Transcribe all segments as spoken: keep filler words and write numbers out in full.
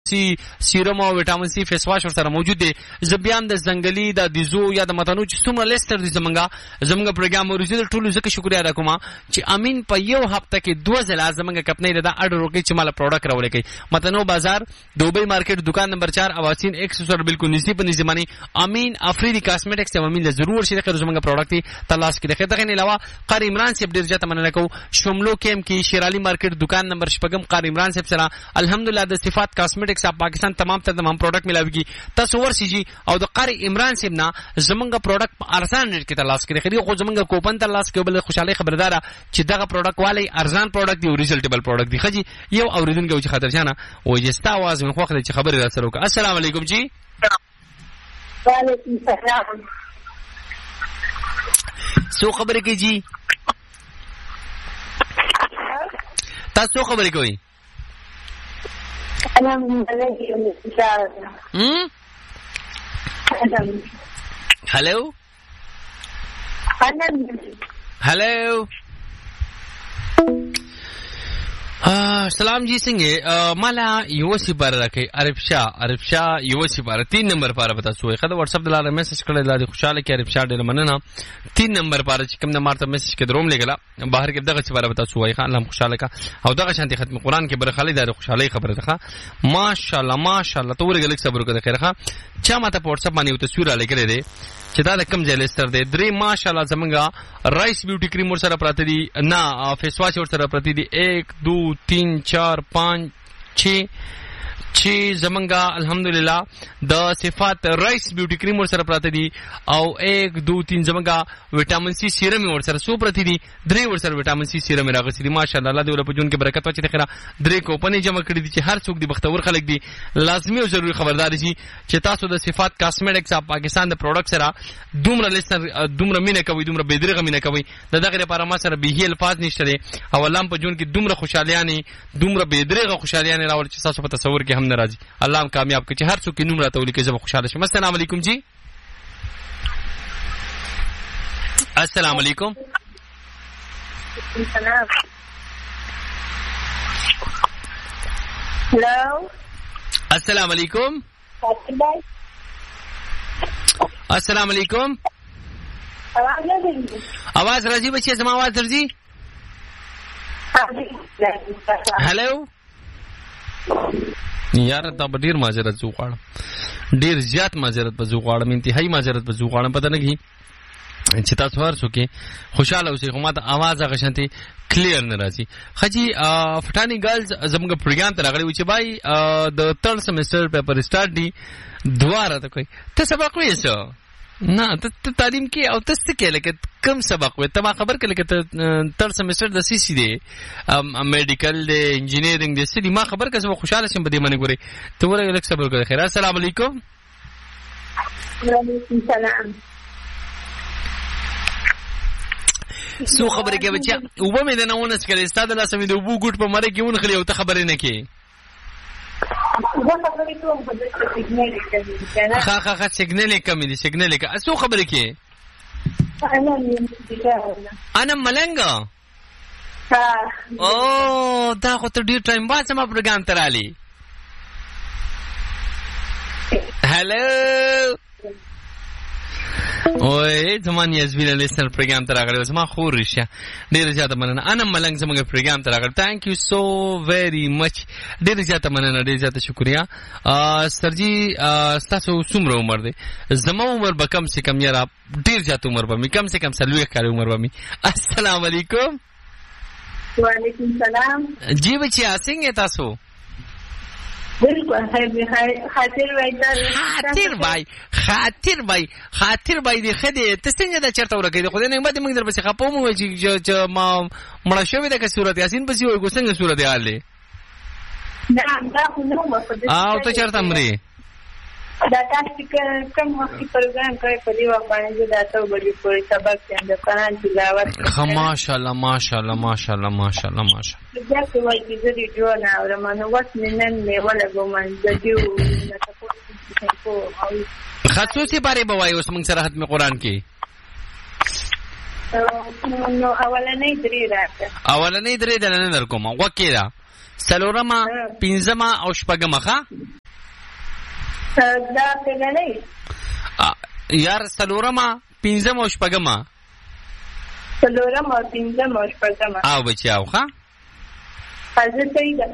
سی سیرم او وټامین سی فیس واش ورسره موجود دی. زبیان د زنګلی د دیزو یا د متنو چې څومره لیستر دي زمونږه زمونږه پروګرام ورزيد ټولو زکه شکریا ادا کوم چې امین په یو هفته کې دوه ځله زمونږه کمپنی دا اډر وکړي چې مال پروډکټ راولې کوي. متنو بازار دوبۍ مارکیټ دکان نمبر چار اواسین ایک سو سر بالکل نږدې په نظمانی امین افریدی کاسمیټکس ته امین له ضرور شي خیر زمونږه پروډکټ تلاش کړي. خیر دغه نه علاوه قاری عمران صاحب ډیر ځته مننه کو شملو کیم کې شیرالی مارکیټ دکان نمبر شپږم قاری عمران صاحب سره الحمدلله د صفات کاسمیټکس اپ پاکستان تمام ته تمام پروډکټ ملاويږي. تاسو ورسیږي او د قاری عمران صاحب نه زمونږه پروډکټ په ارزان ریټ کې تلاش کړي. خیر خو زمونږه کوپن تلاش کې بل خوشاله خبردار چې دغه پروډکټ والی ارزان پروډکټ دی او ریزلټیبل پروډکټ دی. خجی یو اوریدونکو چې خاطر جانا و جستا आवाज من خوخه چې خبر را سره وکړه. السلام علیکم جی. وعلیکم السلام. سو خبرې کوي جی؟ تاسو خبرې کوي؟ هم هلو هلو سلام جی څنګه مالا یو سی بار راکې عرب شاه عرب شاه یو سی بار تین نمبر پر پتا سوې خدای واتس اپ دلاره میسج کړل لاره خوشاله کې عرب شاه ډېر مننه تین نمبر پر چې کوم نمبر ته میسج کې دروم لګلا بهر کې دغه سی بار پتا سوې خان الله خوشاله کا او دغه شانتي ختم قران کې برخالي دار خوشاله خبره ده ماشاءالله ماشاءالله تو ورګل صبر وکړه خیر ښه چا ماته په واتس اپ باندې تصویر لګره دي چې دا د کم ځای لستر دی درې ماشاءالله زمونږه رائس بیوټي کریم ور سره پراته دي نه فیس واش ور سره پراته دي ایک دو تین چار پانچ چھ چھ زمونږه الحمدلله د صفات رائس بیوټي کریم ور سره پراته دي او ایک دو تین زمونږه وټامین سی سیرم ور سره سو پراته دي درې ور سره وټامین سی سیرم راغسي دي ماشاءالله الله دې ول په جون کې برکت واچي خیره درې کوپنې جمع کړې دي چې هر څوک دي بختور خلک دي لازمي او ضروري خبردار شي چې تاسو د صفات کاسمیټکس اپ پاکستان د پروډکټ سره دومره لسنر دومره مینه کوي دومره بيدرغه مینه کوي دغه لپاره ما سره به الفاظ نشته دي او الله په جون کې دومره خوشالیانه دومره بيدرغه خوشالیانه راول چې تاسو په تصور کې هم ناراضي الله کامیاب کړي هر څوک نوم راته ولي کې زه خوشاله شم. السلام علیکم جی. السلام علیکم. السلام. هلو. السلام علیکم. السلام علیکم. आवाज راځي بچي زما आवाज درځي؟ هلو. یار دا ډیر معذرت زو غواړم ډیر زیات معذرت به زو غواړم انتهایی معذرت به زو غواړم پته نه کی چې تاسو ورسو کې خوشاله اوسئ خو ما ته आवाज هغه شانتي کلیر نه راځي. خجی فټانی ګرلز زموږ پروګرام ته راغلی و چې بای د تھرډ سیمستر پیپر سٹارټ دی دواره ته کوي ته سبق وایې نه ته تعلیم کې او ته څه کې لکه کم سبق وې ته ما خبر کړه لکه ته تھرډ سیمستر د سی سی دی میډیکل دی انجینیرینګ دی سړي ما خبر کړه خوشاله شم بده منی ګوري ته ورګه لک صبر کړه خیر. السلام علیکم. وعلیکم السلام. سو خبره کې بچا او به مې نه ونس کړي ستاسو له سمې د وبو ګټ په مره کې ون خلی او ته خبرې نه کې خا خا خا سیګنل کمی دي سیګنل کا سو خبره کې انا ملنګا ها او دا خو ته ډیر ټایم بعد سم پروګرام ترالی. هلو اوه زمان یزبیل لیسنر پروګرام ته راغلی زما خور ریشه ډیر زیاته مننه انا ملنګ زموږ پروګرام ته راغلی ثانک یو سو ویری مچ ډیر زیاته مننه ډیر زیاته شکریا. سرجی تاسو څومره عمر دی؟ زما عمر به کم سے کم یاره ډیر زیات عمر به می کم سے کم سلوي کال عمر به می. السلام علیکم. وعلیکم السلام. جی بچیا څنګه تاسو؟ بالکل خاطر وای خاطر وای خاطر وای خاطر وای دې خدای ته څنګه دا چرته ورګې خو دې نه مده موږ در پسې خپوم وای چې ما مړ شوې ده که صورت یاسین پسې وای څنګه صورت حال دی؟ نه دا خو نو مفدد او ته چرته مري دا تاسو کوم وخت پروګرام کوي په دی وخت باندې دا ته وګورئ په سبق کې د قرآن تلاوت خ ماشاءالله ماشاءالله ماشاءالله ماشاءالله ماشاءالله دا څه وایي چې دې جوړ نه او مانو وخت نن نه ولا ګومان د دیو د تاسو په خصوصي باره بوای اوس موږ سره ختم قرآن کې نو اولنې درې راځه اولنې درې دلنه در کوم وکیدا څلورمه پنځمه او شپږمه ښه دا څنګه نه یار څلورمه پنځمه او شپږمه څلورمه او پنځمه او شپږمه او بچیاو ښه حاضر صحیح ده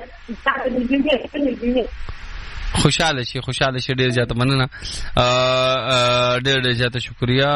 خوشاله شي خوشاله شي ډیر زیاته مننه ډیر ډیر زیاته شکریا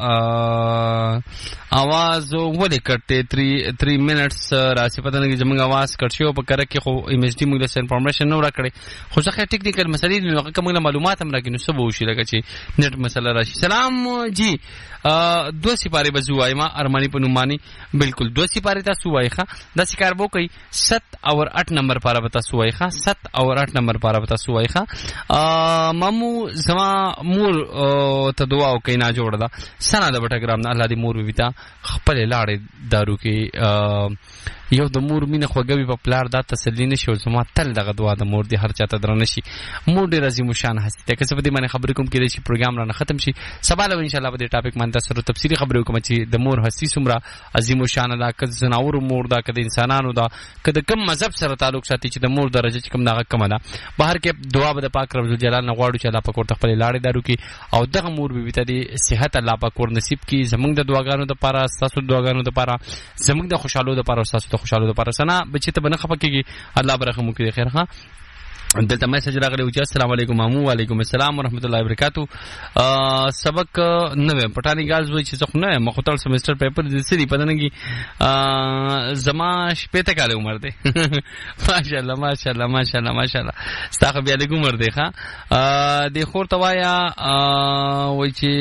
आवाज ولې کټه تین تین منټس راسي پته نه چې زموږ आवाज کټ شو په کړه کې خو ایم ایس ډي موږ د انفارمیشن نو راکړي خو ځکه ټیکنیکل مسلې نو کومه معلومات هم راکې نو سبو شي لکه چې نت مسله راشي. سلام جی دو سپاره بزو وایما ارمانی په نومانی بالکل دو سپاره تاسو وای ښه د سکار بو کوي सात और आठ नंबर पारा बता सुवाई खा सात और आठ नंबर पारा बता सुवाई खा मामू जमा मूर ته دعا او کینا جوړ دا سنا د بټګرام نه الله دې مور ویتا خپل لاړې دارو کې یو د مور مینه خوګوي په پلار دا تسلی نشو زما تل دغه دعا د مور دې هر چاته درنه شي مور دې عظیم شان هستی ته کسب دې باندې خبرې کوم کې دې پروګرام را ختم شي سبا له ان شاء الله به دې ټاپک باندې سره تفصیلی خبرې کوم چې د مور هستی سمرا عظیم شان الله کز زناور مور دا کده انسانانو دا کده کم مذهب سره تعلق ساتي چې د مور درجه چې کم دغه کم ده بهر کې دعا به د پاک رب جلال نه غواړو چې الله پاک ورته خپل لاړې دارو کې او دغه مور به ویته دې صحت الله پاک ور نصیب کی زمونږ د دعاګانو د پاره تاسو دعاګانو د پاره زمونږ د خوشاله د پاره تاسو د خوشاله د پاره سنا بچی ته بنه خپکیږي الله برخه مو کې خیر ها دلته میسج راغلی و چې السلام علیکم مامو وعلیکم السلام ورحمت الله وبرکاتو سبق نو پټانی ګالز وای چې څه نه مخوتل سمستر پیپر د سری پدنګي زما شپې ته کاله عمر دی ماشاءالله ماشاءالله ماشاءالله ماشاءالله ستاسو بیا له عمر دی ښا د خور توایا وای چې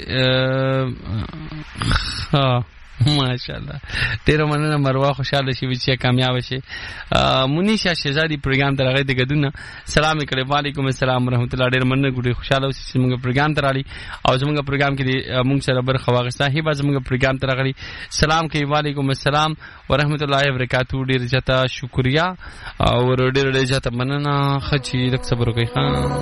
ها ماشاءالله تیرو مننه مروه خوشاله شي چې کامیاب شي منیشا شهزادي پروګرام ته راغی د غدونه سلام کړي وعلیکم السلام ورحمت الله ډیر مننه ګډي خوشاله اوسئ چې موږ پروګرام ته راړي او زموږ پروګرام کې موږ سره برخه واغسته هی باز موږ پروګرام ته راغلي سلام کوي وعلیکم السلام ورحمت الله وبرکاتو ډیر زیاته شکریا او ډیر ډیر زیاته مننه خچي لک صبر کوي خان